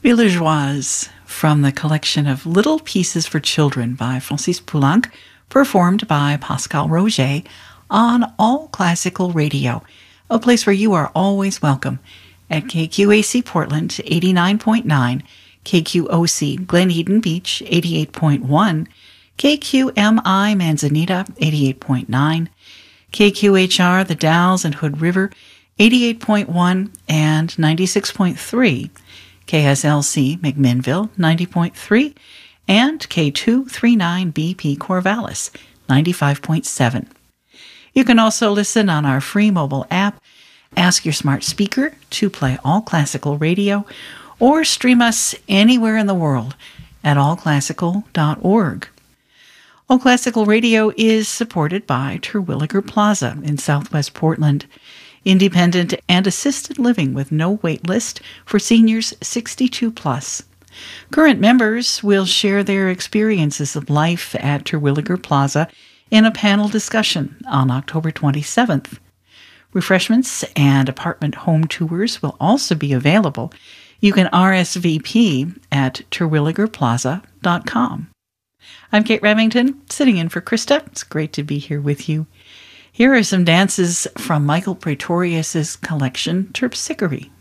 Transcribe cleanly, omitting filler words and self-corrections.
Villageoise from the collection of Little Pieces for Children by Francis Poulenc, performed by Pascal Roger on All Classical Radio, a place where you are always welcome at KQAC Portland 89.9, KQOC Glen Eden Beach 88.1, KQMI Manzanita 88.9, KQHR The Dalles and Hood River 88.1 and 96.3, KSLC McMinnville 90.3, and K239BP Corvallis 95.7. You can also listen on our free mobile app, ask your smart speaker to play All Classical Radio, or stream us anywhere in the world at allclassical.org. All Classical Radio is supported by Terwilliger Plaza in Southwest Portland, independent and assisted living with no wait list for seniors 62 plus. Current members will share their experiences of life at Terwilliger Plaza in a panel discussion on October 27th. Refreshments and apartment home tours will also be available. You can RSVP at terwilligerplaza.com. I'm Kate Remington, sitting in for Krista. It's great to be here with you. Here are some dances from Michael Pretorius's collection, Terpsichore.